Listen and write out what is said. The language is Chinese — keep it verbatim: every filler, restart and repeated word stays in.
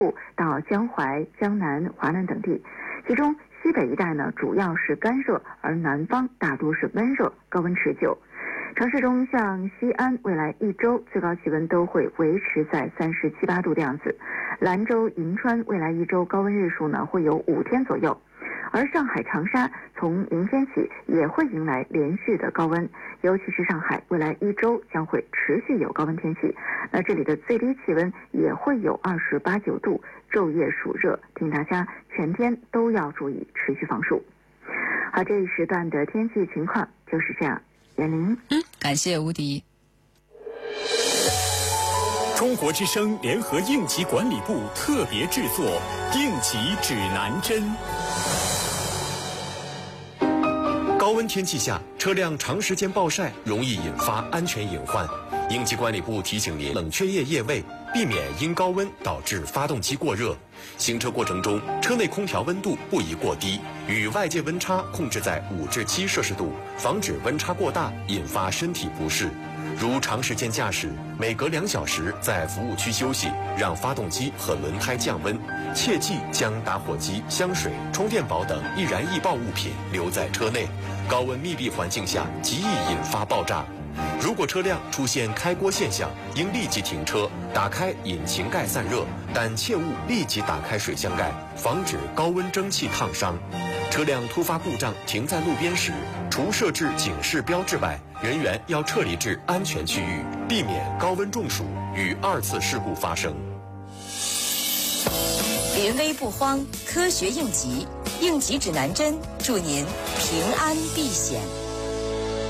到江淮、江南、华南等地，其中西北一带呢主要是干热，而南方大多是温热，高温持久。城市中像西安，未来一周最高气温都会维持在三十七八度的样子；兰州、银川未来一周高温日数呢会有五天左右。而上海、长沙从明天起也会迎来连续的高温，尤其是上海，未来一周将会持续有高温天气。那这里的最低气温也会有二十八九度，昼夜暑热，请大家全天都要注意持续防暑。好，这一时段的天气情况就是这样。袁林， 嗯，感谢吴迪。 中国之声联合应急管理部特别制作应急指南针。 高温天气下，车辆长时间暴晒容易引发安全隐患。应急管理部提醒您，冷却液液位，避免因高温导致发动机过热。行车过程中，车内空调温度不宜过低，与外界温差控制在五至七摄氏度，防止温差过大引发身体不适。如长时间驾驶，每隔两小时在服务区休息，让发动机和轮胎降温。切忌将打火机、香水、充电宝等易燃易爆物品留在车内，高温密闭环境下极易引发爆炸。如果车辆出现开锅现象，应立即停车，打开引擎盖散热，但切勿立即打开水箱盖，防止高温蒸汽烫伤。车辆突发故障停在路边时，除设置警示标志外，人员要撤离至安全区域，避免高温中暑与二次事故发生。 临危不慌，科学应急，应急指南针，祝您平安避险。